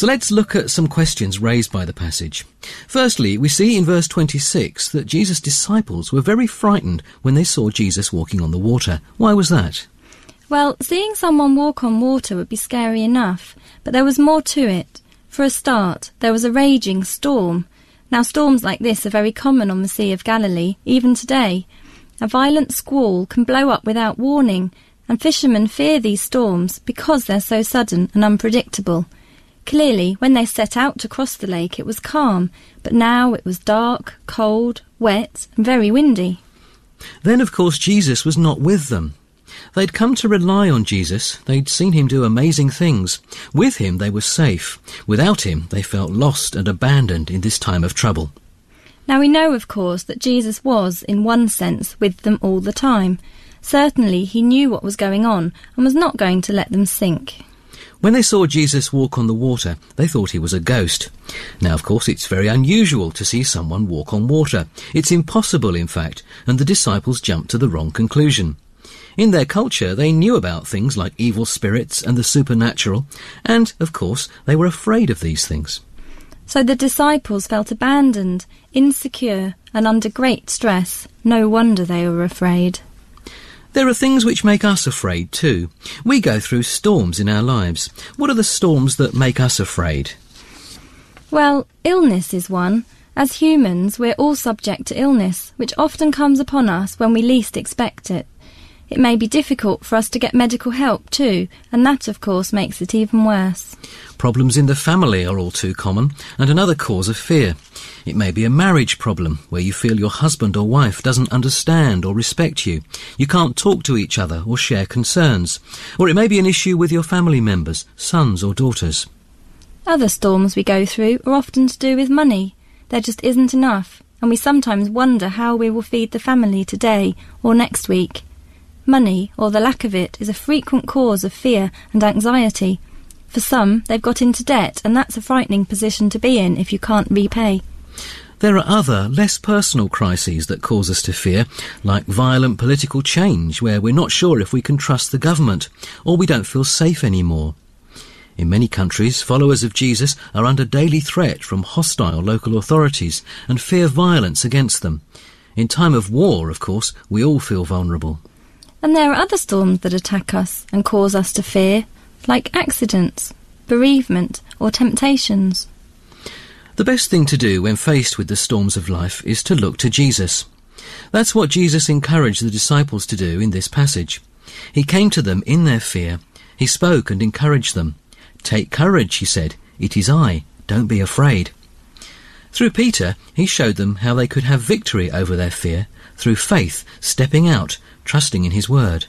So let's look at some questions raised by the passage. Firstly, we see in verse 26 that Jesus' disciples were very frightened when they saw Jesus walking on the water. Why was that? Well, seeing someone walk on water would be scary enough, but there was more to it. For a start, there was a raging storm. Now, storms like this are very common on the Sea of Galilee, even today. A violent squall can blow up without warning, and fishermen fear these storms because they're so sudden and unpredictable. Clearly, when they set out to cross the lake, it was calm, but now it was dark, cold, wet, and very windy. Then, of course, Jesus was not with them. They'd come to rely on Jesus. They'd seen him do amazing things. With him, they were safe. Without him, they felt lost and abandoned in this time of trouble. Now we know, of course, that Jesus was, in one sense, with them all the time. Certainly, he knew what was going on and was not going to let them sink. When they saw Jesus walk on the water, they thought he was a ghost. Now, of course, it's very unusual to see someone walk on water. It's impossible, in fact, and the disciples jumped to the wrong conclusion. In their culture, they knew about things like evil spirits and the supernatural, and, of course, they were afraid of these things. So the disciples felt abandoned, insecure, and under great stress. No wonder they were afraid. There are things which make us afraid too. We go through storms in our lives. What are the storms that make us afraid? Well, illness is one. As humans, we're all subject to illness, which often comes upon us when we least expect it. It may be difficult for us to get medical help too, and that, of course, makes it even worse. Problems in the family are all too common, and another cause of fear. It may be a marriage problem, where you feel your husband or wife doesn't understand or respect you. You can't talk to each other or share concerns. Or it may be an issue with your family members, sons or daughters. Other storms we go through are often to do with money. There just isn't enough, and we sometimes wonder how we will feed the family today or next week. Money, or the lack of it, is a frequent cause of fear and anxiety. For some, they've got into debt, and that's a frightening position to be in if you can't repay. There are other, less personal crises that cause us to fear, like violent political change, where we're not sure if we can trust the government, or we don't feel safe anymore. In many countries, followers of Jesus are under daily threat from hostile local authorities and fear violence against them. In time of war, of course, we all feel vulnerable. And there are other storms that attack us and cause us to fear, like accidents, bereavement, or temptations. The best thing to do when faced with the storms of life is to look to Jesus. That's what Jesus encouraged the disciples to do in this passage. He came to them in their fear. He spoke and encouraged them. "Take courage," he said. "It is I. Don't be afraid." Through Peter, he showed them how they could have victory over their fear through faith, stepping out, trusting in his word.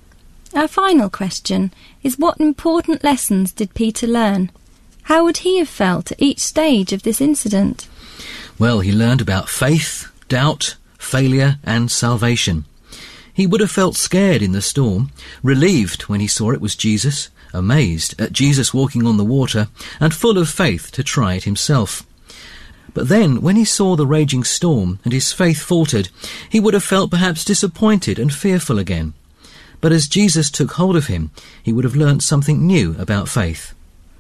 Our final question is, what important lessons did Peter learn? How would he have felt at each stage of this incident? Well, he learned about faith, doubt, failure and salvation. He would have felt scared in the storm, relieved when he saw it was Jesus, amazed at Jesus walking on the water, and full of faith to try it himself. But then, when he saw the raging storm and his faith faltered, he would have felt perhaps disappointed and fearful again. But as Jesus took hold of him, he would have learnt something new about faith.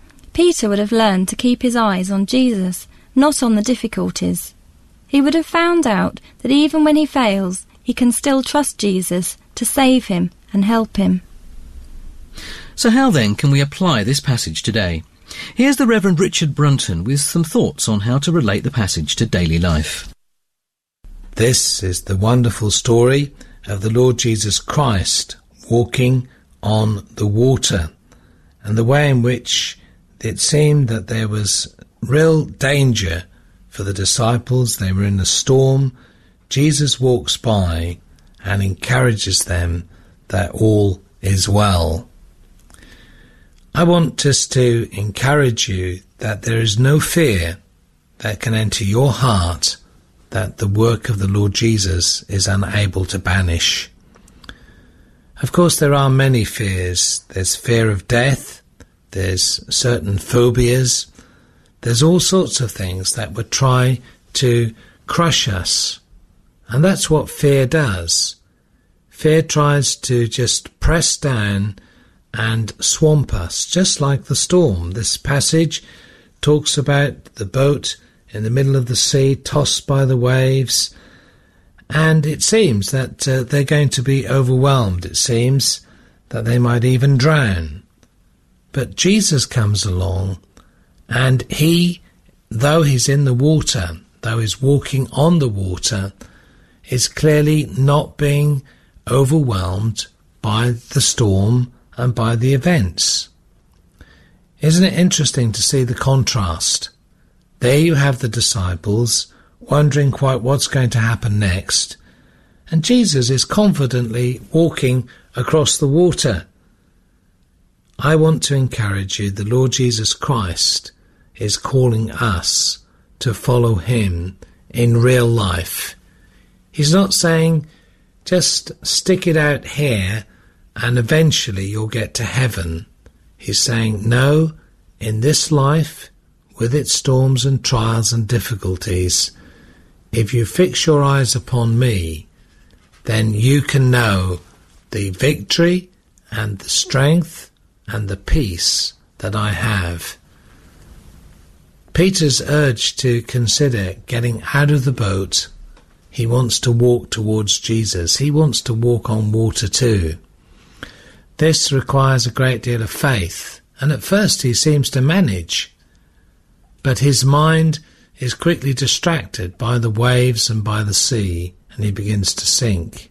Peter would have learned to keep his eyes on Jesus, not on the difficulties. He would have found out that even when he fails, he can still trust Jesus to save him and help him. So how then can we apply this passage today? Here's the Reverend Richard Brunton with some thoughts on how to relate the passage to daily life. This is the wonderful story of the Lord Jesus Christ walking on the water, and the way in which it seemed that there was real danger for the disciples. They were in a storm. Jesus walks by and encourages them that all is well. I want us to encourage you that there is no fear that can enter your heart that the work of the Lord Jesus is unable to banish. Of course, there are many fears. There's fear of death. There's certain phobias. There's all sorts of things that would try to crush us. And that's what fear does. Fear tries to just press down and swamp us, just like the storm. This passage talks about the boat in the middle of the sea, tossed by the waves, and it seems that they're going to be overwhelmed. It seems that they might even drown. But Jesus comes along, and he, though he's in the water, though he's walking on the water, is clearly not being overwhelmed by the storm and by the events. Isn't it interesting to see the contrast? There you have the disciples wondering quite what's going to happen next, and Jesus is confidently walking across the water. I want to encourage you, the Lord Jesus Christ is calling us to follow him in real life. He's not saying, just stick it out here and eventually you'll get to heaven. He's saying, no, in this life, with its storms and trials and difficulties, if you fix your eyes upon me, then you can know the victory and the strength and the peace that I have. Peter's urged to consider getting out of the boat. He wants to walk towards Jesus. He wants to walk on water too. This requires a great deal of faith, and at first he seems to manage. But his mind is quickly distracted by the waves and by the sea, and he begins to sink.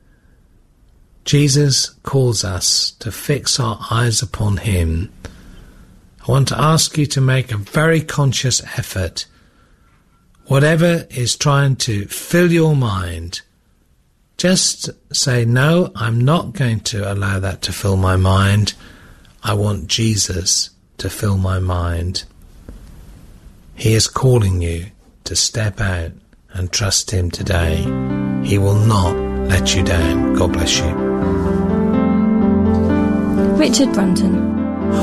Jesus calls us to fix our eyes upon him. I want to ask you to make a very conscious effort. Whatever is trying to fill your mind, just say, no, I'm not going to allow that to fill my mind. I want Jesus to fill my mind. He is calling you to step out and trust him today. He will not let you down. God bless you. Richard Brunton.